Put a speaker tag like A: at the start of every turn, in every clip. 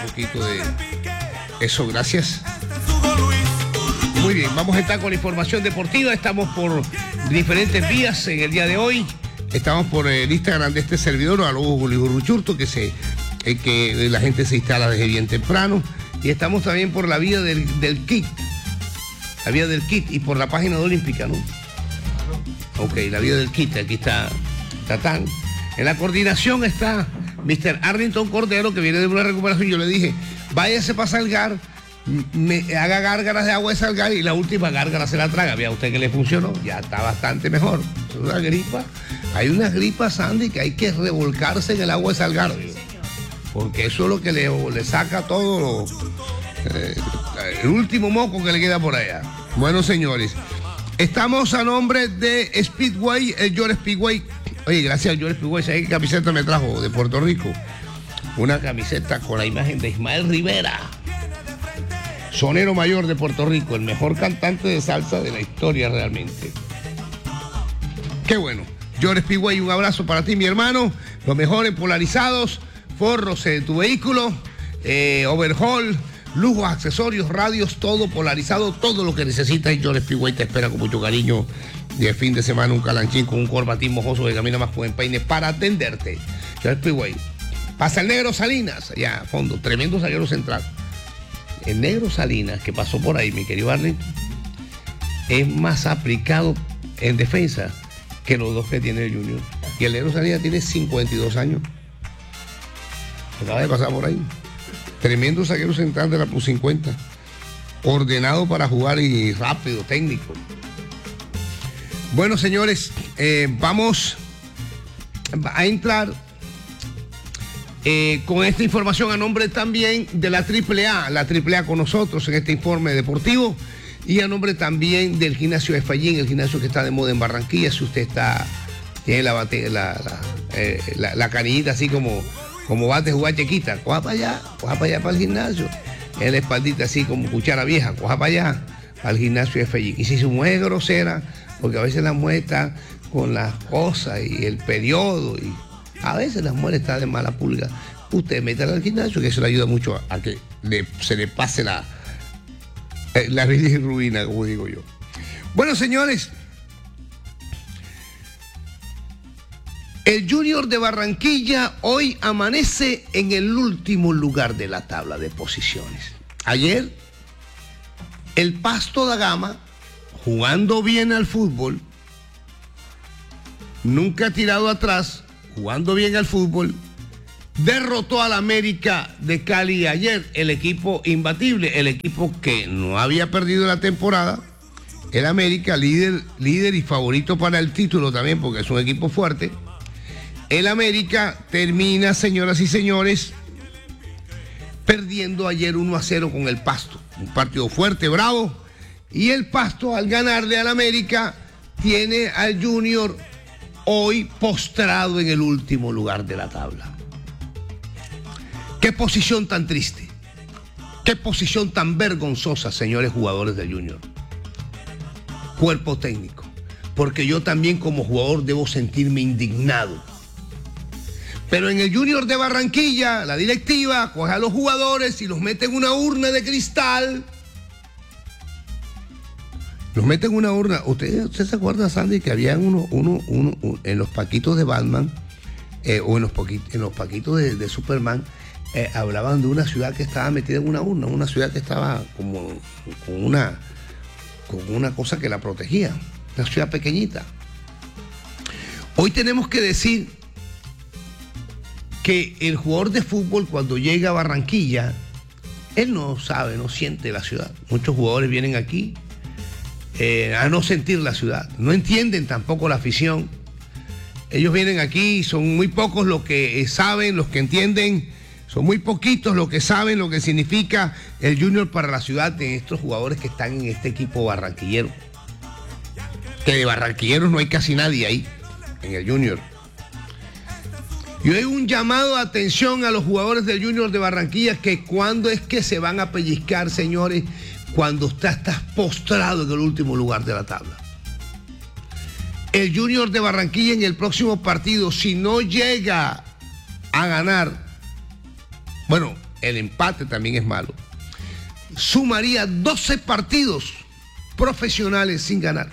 A: Un poquito de eso, gracias. Muy bien, vamos a estar con la información deportiva. Estamos por diferentes vías en el día de hoy. Estamos por el Instagram de este servidor, @Ruchurto, que la gente se instala desde bien temprano. Y estamos también por la vía del kit. La vía del kit y por la página de Olímpica, ¿no? Ok, la vía del kit, aquí está Tatán. En la coordinación está Mr. Arlington Cordero, que viene de una recuperación. Yo le dije, váyase para Salgar, haga gárgaras de agua de Salgar y la última gárgara se la traga. Vea usted que le funcionó, ya está bastante mejor. Es una gripa. Hay unas gripas, Sandy, que hay que revolcarse en el agua de Salgar, digo, porque eso es lo que le saca todo el último moco que le queda por allá. Bueno, señores, estamos a nombre de Speedway, el York Speedway. Oye, gracias al York Speedway. ¿Sabes qué camiseta me trajo de Puerto Rico? Una camiseta con la imagen de Ismael Rivera, sonero mayor de Puerto Rico, el mejor cantante de salsa de la historia realmente. Qué bueno. York Speedway, un abrazo para ti, mi hermano. Los mejores polarizados, forros de tu vehículo, overhaul, lujos, accesorios, radios, todo polarizado, todo lo que necesitas. York Speedway te espera con mucho cariño. Y el fin de semana un calanchín con un corbatín mojoso que camina más buen peine para atenderte. York Speedway. Pasa el Negro Salinas, allá a fondo, tremendo zaguero central. El Negro Salinas, que pasó por ahí, mi querido Barney, es más aplicado en defensa que los dos que tiene el Junior. Y el Negro Salinas tiene 52 años. Acaba de pasar por ahí. Tremendo zaguero central de la plus 50. Ordenado para jugar y rápido, técnico. Bueno, señores, vamos a entrar con esta información a nombre también de la AAA con nosotros en este informe deportivo, y a nombre también del gimnasio de Fallín, el gimnasio que está de moda en Barranquilla. Si usted tiene la canillita así como bate jugar chiquita, coja para allá para el gimnasio. En la espaldita así como cuchara vieja, coja para allá, al gimnasio de Fallín. Y si su mujer es grosera, porque a veces la mujer está con las cosas y el periodo, y a veces la mujer está de mala pulga, usted métala al gimnasio, que eso le ayuda mucho a que se le pase la ruina, como digo yo. Bueno, señores, el Junior de Barranquilla hoy amanece en el último lugar de la tabla de posiciones. Ayer, el Pasto da Gama, jugando bien al fútbol, nunca ha tirado atrás, jugando bien al fútbol, derrotó al América de Cali ayer, el equipo imbatible, el equipo que no había perdido la temporada, el América, líder y favorito para el título también, porque es un equipo fuerte. El América termina, señoras y señores, perdiendo ayer 1-0 con el Pasto, un partido fuerte, bravo. Y el Pasto, al ganarle al América, tiene al Junior hoy postrado en el último lugar de la tabla. Qué posición tan triste, qué posición tan vergonzosa, señores jugadores del Junior. Cuerpo técnico, porque yo también como jugador debo sentirme indignado. Pero en el Junior de Barranquilla, la directiva coge a los jugadores y los mete en una urna de cristal. Los meten en una urna. ¿Usted se acuerda, Sandy, que había uno en los paquitos de Batman o en los paquitos de Superman? Hablaban de una ciudad que estaba metida en una urna, una ciudad que estaba como con una cosa que la protegía, una ciudad pequeñita. Hoy tenemos que decir que el jugador de fútbol, cuando llega a Barranquilla, él no sabe, no siente la ciudad. Muchos jugadores vienen aquí a no sentir la ciudad, no entienden tampoco la afición. Ellos vienen aquí, son muy pocos los que saben, los que entienden, son muy poquitos los que saben lo que significa el Junior para la ciudad de estos jugadores que están en este equipo barranquillero. Que de barranquilleros no hay casi nadie ahí, en el Junior. Yo hago un llamado de atención a los jugadores del Junior de Barranquilla, que cuando es que se van a pellizcar, señores, cuando estás postrado en el último lugar de la tabla. El Junior de Barranquilla en el próximo partido, si no llega a ganar, bueno, el empate también es malo. Sumaría 12 partidos profesionales sin ganar.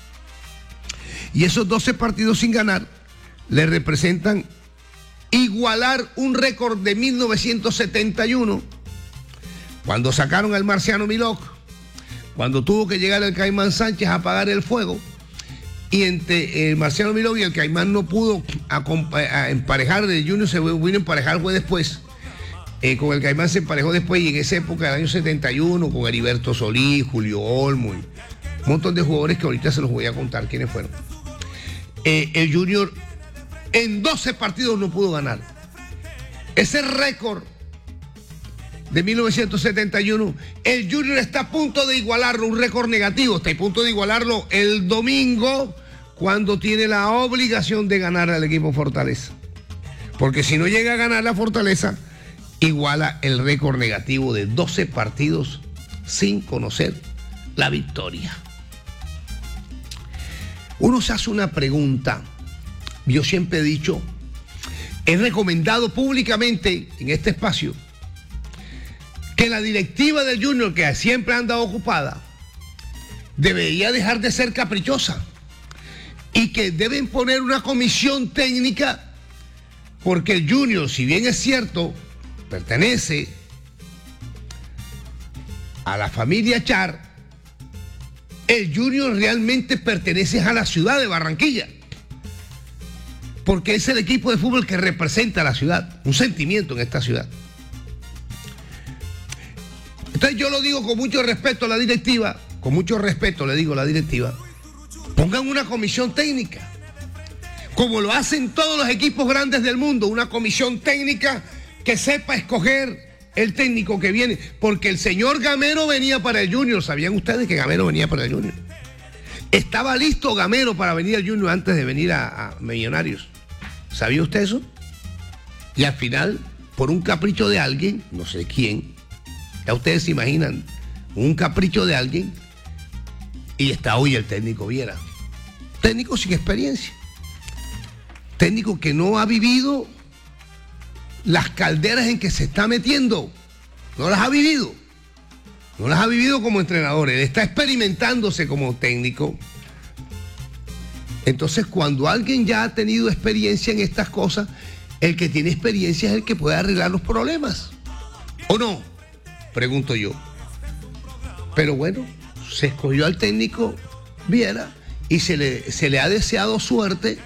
A: Y esos 12 partidos sin ganar le representan igualar un récord de 1971, cuando sacaron al Marciano Milok, cuando tuvo que llegar el Caimán Sánchez a apagar el fuego, y entre el Marciano Milok y el Caimán no pudo emparejar, el Junior se vino a emparejar, fue después. Con el Caimán se emparejó después, y en esa época del año 71, con Heriberto Solís, Julio Olmo, un montón de jugadores que ahorita se los voy a contar quiénes fueron. El Junior en 12 partidos no pudo ganar. Ese récord de 1971, el Junior está a punto de igualarlo, un récord negativo, está a punto de igualarlo el domingo, cuando tiene la obligación de ganar al equipo Fortaleza. Porque si no llega a ganar la Fortaleza, iguala el récord negativo de 12 partidos sin conocer la victoria. Uno se hace una pregunta. Yo siempre he dicho, he recomendado públicamente en este espacio que la directiva del Junior, que siempre ha andado ocupada, debería dejar de ser caprichosa y que deben poner una comisión técnica, porque el Junior, si bien es cierto, pertenece a la familia Char, el Junior realmente pertenece a la ciudad de Barranquilla, porque es el equipo de fútbol que representa a la ciudad, un sentimiento en esta ciudad. Entonces yo lo digo con mucho respeto a la directiva, con mucho respeto le digo a la directiva, pongan una comisión técnica, como lo hacen todos los equipos grandes del mundo, una comisión técnica que sepa escoger el técnico que viene, porque el señor Gamero venía para el Junior. ¿Sabían ustedes que Gamero venía para el Junior? Estaba listo Gamero para venir al Junior antes de venir a Millonarios. ¿Sabía usted eso? Y al final, por un capricho de alguien, no sé quién, ya ustedes se imaginan, un capricho de alguien, y está hoy el técnico Viera. Técnico sin experiencia. Técnico que no ha vivido las calderas en que se está metiendo. No las ha vivido. No las ha vivido como entrenador. Él está experimentándose como técnico. Entonces, cuando alguien ya ha tenido experiencia en estas cosas, el que tiene experiencia es el que puede arreglar los problemas. ¿O no? Pregunto yo. Pero bueno, se escogió al técnico Viera y se le ha deseado suerte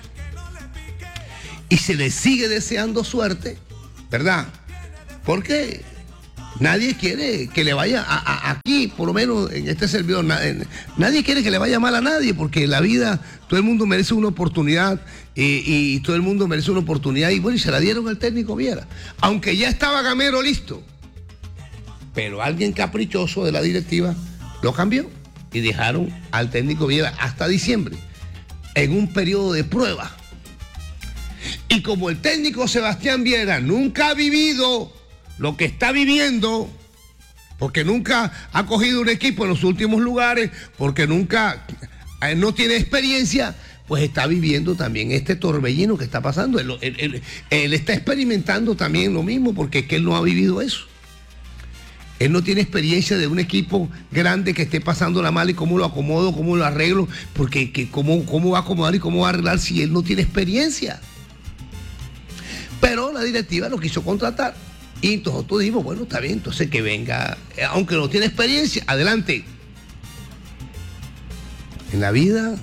A: y se le sigue deseando suerte, ¿verdad? Porque nadie quiere que le vaya aquí, por lo menos en este servidor, nadie quiere que le vaya mal a nadie, porque la vida, todo el mundo merece una oportunidad y todo el mundo merece una oportunidad, y bueno, y se la dieron al técnico Viera, aunque ya estaba Gamero listo, pero alguien caprichoso de la directiva lo cambió y dejaron al técnico Viera hasta diciembre en un periodo de prueba. Y como el técnico Sebastián Viera nunca ha vivido lo que está viviendo, porque nunca ha cogido un equipo en los últimos lugares, porque nunca no tiene experiencia, pues está viviendo también este torbellino que está pasando. Él está experimentando también lo mismo, porque es que él no ha vivido eso. Él no tiene experiencia de un equipo grande que esté pasándola mal y cómo lo acomodo, cómo lo arreglo, porque cómo va a acomodar y cómo va a arreglar si él no tiene experiencia. Pero la directiva lo quiso contratar y nosotros dijimos, bueno, está bien, entonces que venga, aunque no tiene experiencia, adelante. En la vida,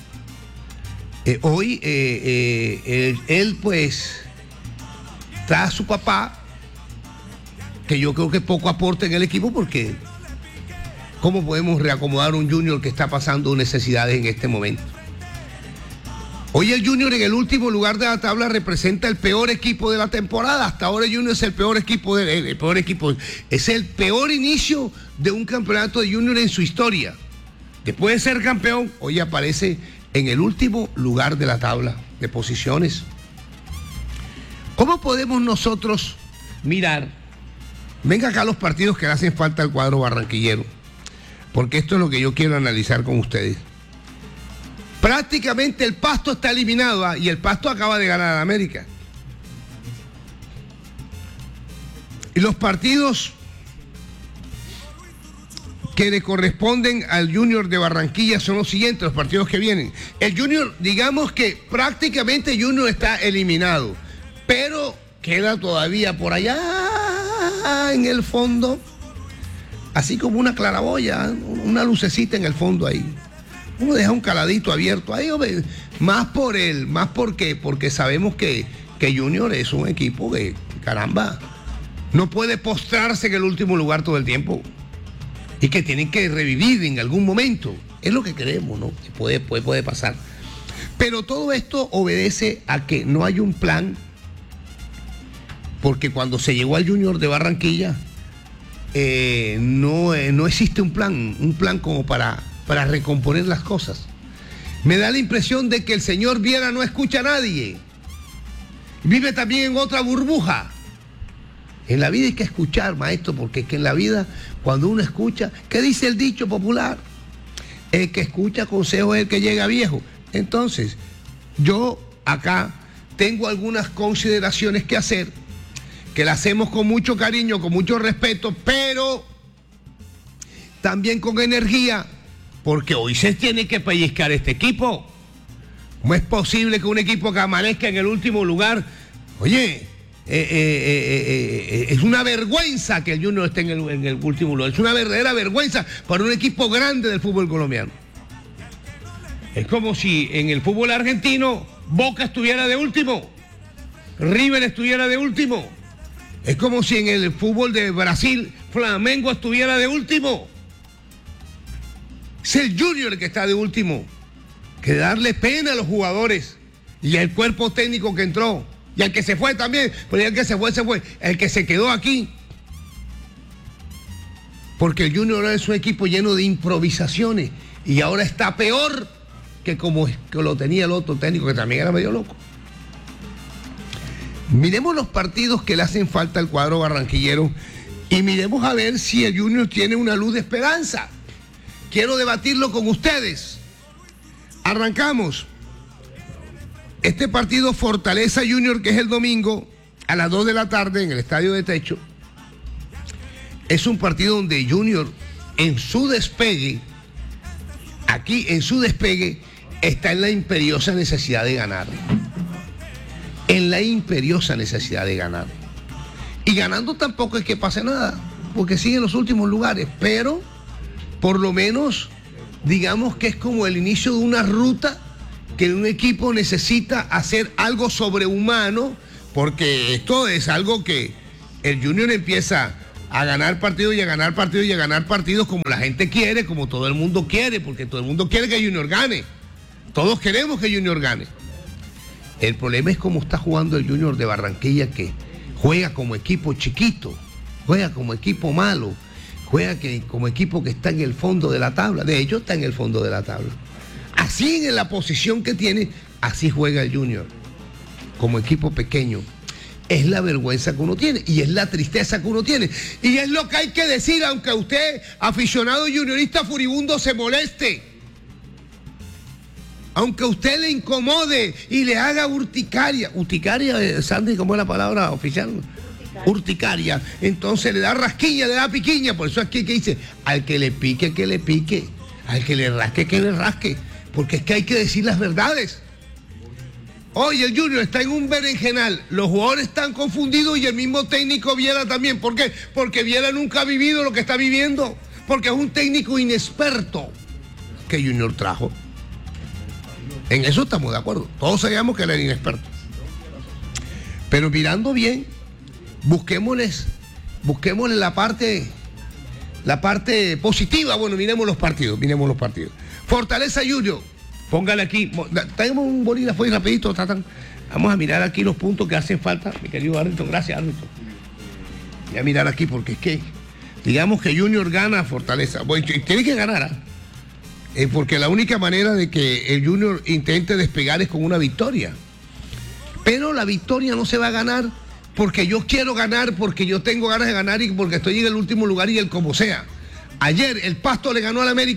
A: hoy él pues trae a su papá, que yo creo que poco aporta en el equipo, porque ¿cómo podemos reacomodar un Junior que está pasando necesidades en este momento? Hoy el Junior en el último lugar de la tabla representa el peor equipo de la temporada. Hasta ahora el Junior es el peor equipo, es el peor inicio de un campeonato de Junior en su historia. Después de ser campeón, hoy aparece en el último lugar de la tabla de posiciones. ¿Cómo podemos nosotros mirar? Venga acá los partidos que le hacen falta al cuadro barranquillero, porque esto es lo que yo quiero analizar con ustedes. Prácticamente el Pasto está eliminado, y el Pasto acaba de ganar a América. Y los partidos que le corresponden al Junior de Barranquilla son los siguientes, los partidos que vienen. El Junior, digamos que prácticamente Junior está eliminado, pero queda todavía por allá en el fondo, así como una claraboya, una lucecita en el fondo ahí. Uno deja un caladito abierto ahí, más porque sabemos que Junior es un equipo que, caramba, no puede postrarse en el último lugar todo el tiempo. Y que tienen que revivir en algún momento. Es lo que creemos, ¿no? Que puede pasar. Pero todo esto obedece a que no hay un plan, porque cuando se llegó al Junior de Barranquilla, no existe un plan como para recomponer las cosas. Me da la impresión de que el señor Viera no escucha a nadie. Vive también en otra burbuja. En la vida hay que escuchar, maestro, porque es que en la vida, cuando uno escucha, ¿qué dice el dicho popular? El que escucha consejo es el que llega viejo. Entonces, yo acá tengo algunas consideraciones que hacer, que las hacemos con mucho cariño, con mucho respeto, pero también con energía, porque hoy se tiene que pellizcar este equipo. ¿Cómo es posible que un equipo que amanezca en el último lugar? Oye, es una vergüenza que el Junior esté en el último lugar. Es una verdadera vergüenza para un equipo grande del fútbol colombiano. Es como si en el fútbol argentino Boca estuviera de último, River estuviera de último. Es como si en el fútbol de Brasil Flamengo estuviera de último. Es el Junior el que está de último. Que darle pena a los jugadores y al cuerpo técnico que entró. Y al que se fue también, pero el que se fue. El que se quedó aquí. Porque el Junior es un equipo lleno de improvisaciones. Y ahora está peor que como que lo tenía el otro técnico, que también era medio loco. Miremos los partidos que le hacen falta al cuadro barranquillero. Y miremos a ver si el Junior tiene una luz de esperanza. Quiero debatirlo con ustedes. Arrancamos. Este partido Fortaleza Junior, que es el domingo a las 2 de la tarde en el Estadio de Techo, es un partido donde Junior en su despegue, aquí en su despegue, está en la imperiosa necesidad de ganar. En la imperiosa necesidad de ganar. Y ganando tampoco es que pase nada, porque sigue en los últimos lugares, pero por lo menos digamos que es como el inicio de una ruta que un equipo necesita hacer algo sobrehumano, porque esto es algo que el Junior empieza a ganar partidos y a ganar partidos y a ganar partidos como la gente quiere, como todo el mundo quiere, porque todo el mundo quiere que Junior gane. Todos queremos que Junior gane. El problema es cómo está jugando el Junior de Barranquilla, que juega como equipo chiquito, juega como equipo malo, juega como equipo que está en el fondo de la tabla. De hecho, está en el fondo de la tabla. Así en la posición que tiene, así juega el Junior, como equipo pequeño. Es la vergüenza que uno tiene y es la tristeza que uno tiene. Y es lo que hay que decir, aunque usted, aficionado juniorista furibundo, se moleste. Aunque usted le incomode y le haga urticaria. Urticaria, Sandy, ¿cómo es la palabra oficial? Urticaria. Entonces le da rasquiña, le da piquiña. Por eso aquí que dice, al que le pique, que le pique. Al que le rasque, que le rasque. Porque es que hay que decir las verdades. Hoy el Junior está en un berenjenal. Los jugadores están confundidos y el mismo técnico Viera también. ¿Por qué? Porque Viera nunca ha vivido lo que está viviendo. Porque es un técnico inexperto que Junior trajo. En eso estamos de acuerdo. Todos sabíamos que él era inexperto. Pero mirando bien, busquémosle la parte positiva. Bueno, miremos los partidos. Fortaleza Junior, póngale aquí, tenemos un bolígrafo ahí rapidito, vamos a mirar aquí los puntos que hacen falta, mi querido árbitro. Gracias, árbitro. Voy a mirar aquí porque es que, digamos que Junior gana a Fortaleza. Bueno, tiene que ganar, porque la única manera de que el Junior intente despegar es con una victoria. Pero la victoria no se va a ganar porque yo quiero ganar, porque yo tengo ganas de ganar y porque estoy en el último lugar y el como sea. Ayer el Pasto le ganó al América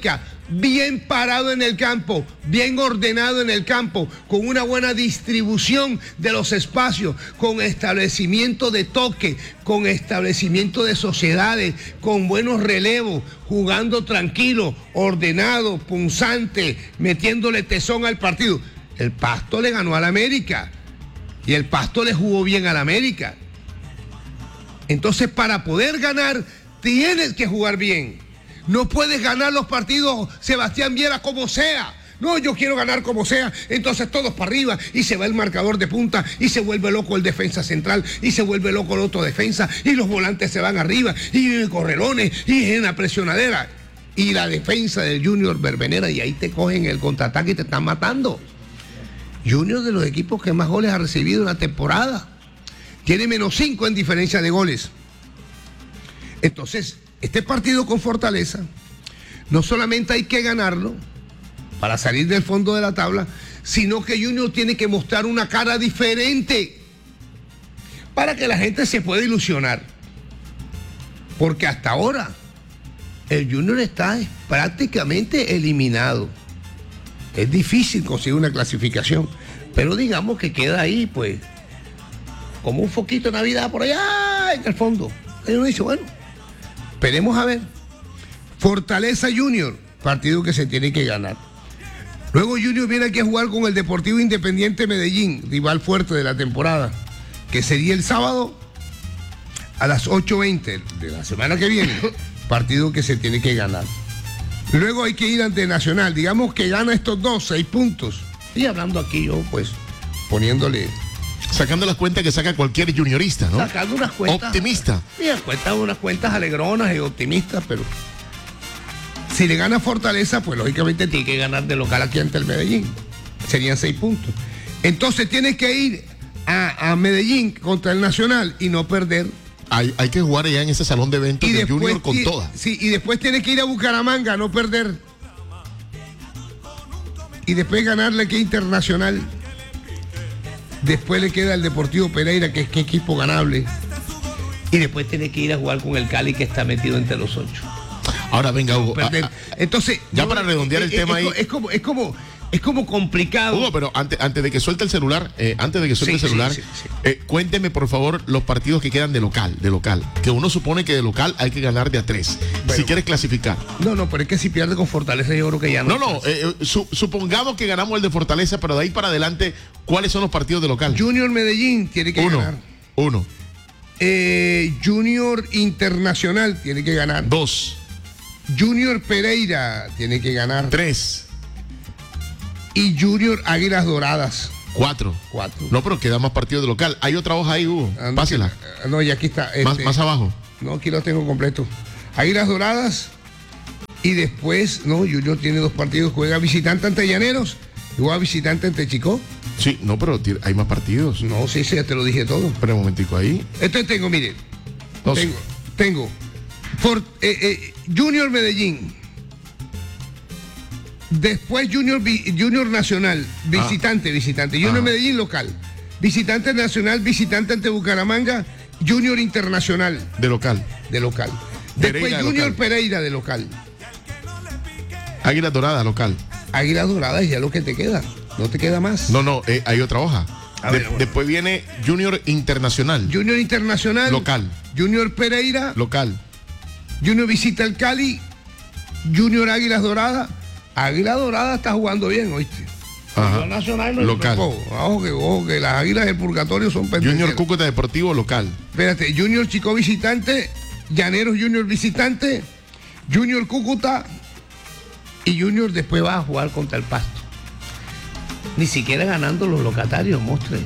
A: bien parado en el campo, bien ordenado en el campo, con una buena distribución de los espacios, con establecimiento de toque, con establecimiento de sociedades, con buenos relevos, jugando tranquilo, ordenado, punzante, metiéndole tesón al partido. El Pasto le ganó al América y el Pasto le jugó bien al América. Entonces, para poder ganar, tienes que jugar bien. No puedes ganar los partidos, Sebastián Viera, como sea. No, yo quiero ganar como sea. Entonces todos para arriba y se va el marcador de punta y se vuelve loco el defensa central y se vuelve loco el otro defensa y los volantes se van arriba y correlones y en la presionadera. Y la defensa del Junior Verbenera, y ahí te cogen el contraataque y te están matando. Junior, de los equipos que más goles ha recibido en la temporada, tiene -5 en diferencia de goles. Entonces, este partido con Fortaleza, no solamente hay que ganarlo para salir del fondo de la tabla, sino que Junior tiene que mostrar una cara diferente para que la gente se pueda ilusionar. Porque hasta ahora el Junior está prácticamente eliminado. Es difícil conseguir una clasificación, pero digamos que queda ahí, pues, como un foquito de Navidad por allá en el fondo. Y uno dice, bueno, esperemos a ver. Fortaleza Junior, partido que se tiene que ganar. Luego Junior viene aquí a jugar con el Deportivo Independiente Medellín, rival fuerte de la temporada, que sería el sábado a las 8:20 de la semana que viene. Partido que se tiene que ganar. Luego hay que ir ante Nacional. Digamos que gana estos dos, 6 puntos. Y hablando aquí yo, pues, poniéndole...
B: Sacando las cuentas que saca cualquier juniorista, ¿no?
A: Sacando unas cuentas...
B: Optimista.
A: Sí, unas cuentas alegronas y optimistas, pero... Si le gana Fortaleza, pues lógicamente tiene que ganar de local aquí ante el Medellín. Serían 6 puntos. Entonces tienes que ir a Medellín contra el Nacional y no perder.
B: Hay que jugar allá en ese salón de eventos de Junior con toda.
A: Sí, y después tienes que ir a Bucaramanga, no perder. Y después ganarle aquí a Internacional. Después le queda el Deportivo Pereira, que es que equipo ganable. Y después tiene que ir a jugar con el Cali, que está metido entre los 8.
B: Ahora venga, Hugo.
A: Entonces,
B: ya para redondear el tema ahí.
A: Es como complicado.
B: Hugo, pero antes de que suelte el celular, cuénteme por favor los partidos que quedan de local. Que uno supone que de local hay que ganar de a 3. Bueno, si quieres clasificar.
A: No, pero es que si pierde con Fortaleza yo creo que ya no.
B: Supongamos que ganamos el de Fortaleza, pero de ahí para adelante, ¿cuáles son los partidos de local?
A: Junior Medellín tiene que ganar.
B: 1.
A: Junior Internacional tiene que ganar.
B: 2.
A: Junior Pereira tiene que ganar.
B: 3.
A: Y Junior Águilas Doradas.
B: 4. No, pero queda más partidos de local. Hay otra hoja ahí, Hugo. Pásela.
A: No, y aquí está.
B: Más abajo.
A: No, aquí lo tengo completo. Águilas Doradas. Y después, Junior tiene 2 partidos. Juega visitante ante Llaneros y juega visitante ante Chicó.
B: Sí, no, pero hay más partidos.
A: No, sí, ya te lo dije todo.
B: Espera un momentico ahí.
A: Entonces tengo, mire. Tengo. Junior Medellín. Después Junior Nacional, visitante. Junior Medellín local. Visitante Nacional, visitante ante Bucaramanga. Junior Internacional.
B: De local.
A: Después Junior Pereira de local.
B: Águila Dorada local.
A: Águila Dorada es ya lo que te queda. No te queda más.
B: No, hay otra hoja. Después viene Junior Internacional.
A: Junior Internacional.
B: Local.
A: Junior Pereira.
B: Local.
A: Junior visita el Cali. Junior Águilas Doradas. Águila Dorada está jugando bien, ¿oíste?
B: Ajá.
A: Nacional no
B: local.
A: Ojo que las Águilas del Purgatorio son pendientes.
B: Junior Cúcuta Deportivo local.
A: Espérate, Junior Chicó visitante, Llaneros Junior visitante, Junior Cúcuta y Junior después va a jugar contra el Pasto. Ni siquiera ganando los locatarios, mostre.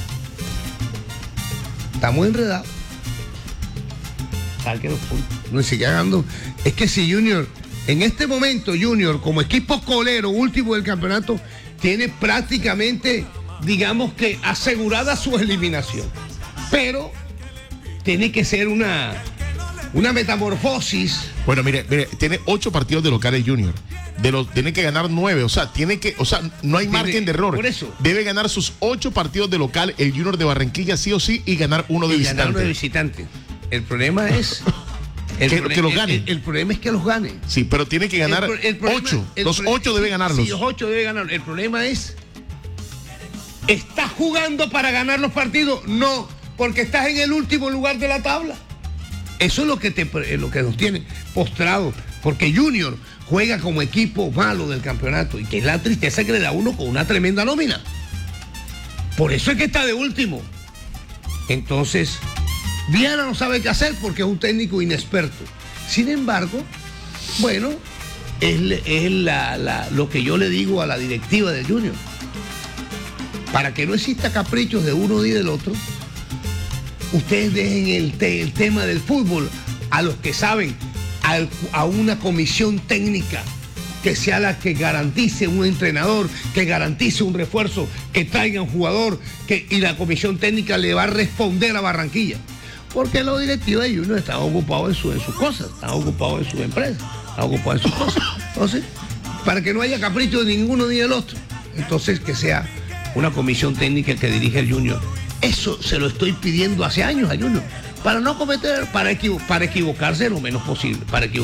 A: Está muy enredado. Saque los puntos. No siquiera ganando. Es que si Junior... En este momento, Junior, como equipo colero último del campeonato, tiene prácticamente, digamos que, asegurada su eliminación. Pero tiene que ser una metamorfosis.
B: Bueno, mire, tiene 8 partidos de locales Junior. Tiene que ganar 9, no hay margen de error.
A: Por eso.
B: Debe ganar sus 8 partidos de local el Junior de Barranquilla sí o sí y ganar uno de visitante.
A: El problema es
B: Que los gane.
A: El problema es que los gane.
B: Sí, pero tiene que ganar 8. Los 8 debe ganarlos.
A: Sí, los 8 debe ganar. El problema es, ¿estás jugando para ganar los partidos? No, porque estás en el último lugar de la tabla. Eso es lo que nos tiene postrados, porque Junior juega como equipo malo del campeonato y que es la tristeza que le da a uno con una tremenda nómina. Por eso es que está de último. Entonces, Viera no sabe qué hacer porque es un técnico inexperto. Sin embargo, bueno, es lo que yo le digo a la directiva de Junior. Para que no exista caprichos de uno y del otro, ustedes dejen el tema del fútbol a los que saben, a una comisión técnica que sea la que garantice un entrenador, que garantice un refuerzo, que traiga un jugador, y la comisión técnica le va a responder a Barranquilla. Porque los directivos de Junior están ocupados en sus cosas, están ocupados en sus empresas, están ocupados en sus cosas. Entonces, para que no haya capricho de ninguno ni del otro, entonces que sea una comisión técnica que dirige el Junior. Eso se lo estoy pidiendo hace años a Junior, para no cometer, para equivocarse lo menos posible,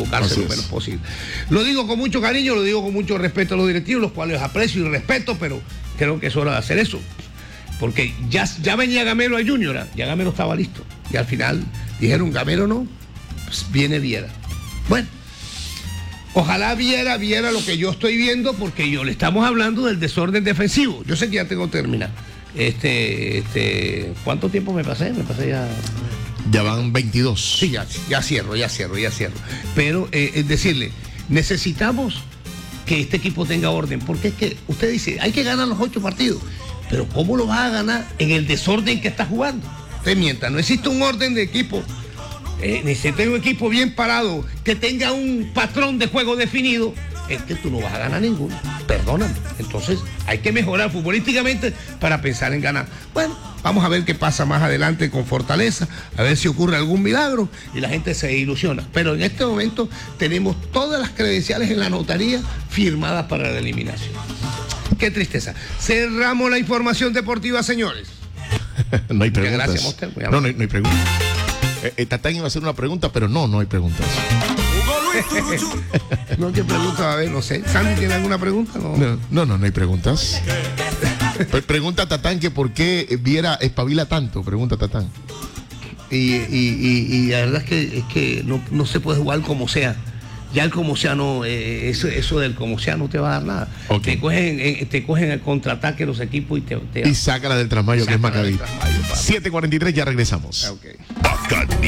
A: Lo digo con mucho cariño, lo digo con mucho respeto a los directivos, los cuales aprecio y respeto, pero creo que es hora de hacer eso. Porque ya venía Gamero a Junior, ya Gamero estaba listo. Y al final dijeron, Gamero no, pues viene Viera. Bueno, ojalá Viera lo que yo estoy viendo, porque le estamos hablando del desorden defensivo. Yo sé que ya tengo que terminar. ¿Cuánto tiempo me pasé?
B: Ya van 22.
A: Sí, ya cierro. Pero es decirle, necesitamos que este equipo tenga orden, porque es que usted dice, hay que ganar los 8 partidos, pero ¿cómo lo vas a ganar en el desorden que está jugando? Usted mienta, no existe un orden de equipo. Necesita un equipo bien parado, que tenga un patrón de juego definido. Es que tú no vas a ganar ninguno, perdóname. Entonces hay que mejorar futbolísticamente para pensar en ganar. Bueno, vamos a ver qué pasa más adelante con Fortaleza, a ver si ocurre algún milagro y la gente se ilusiona. Pero en este momento tenemos todas las credenciales en la notaría firmadas para la eliminación. Qué tristeza. Cerramos la información deportiva, señores.
B: No hay preguntas.
A: Gracias, Monster.
B: No hay preguntas. Tatán iba a hacer una pregunta, pero no hay preguntas.
A: No, ¿qué pregunta va a haber? No sé. ¿Sandy tiene alguna pregunta?
B: No hay preguntas. Pregunta Tatán que por qué Viera espabila tanto. Pregunta Tatán.
A: Y la verdad es que no se puede jugar como sea. Ya el como sea no, eso del como sea no te va a dar nada. Okay. Te cogen el contraataque los equipos y
B: sácala del trasmayo, que es Maccabi. 7:43, ya regresamos.
A: Okay.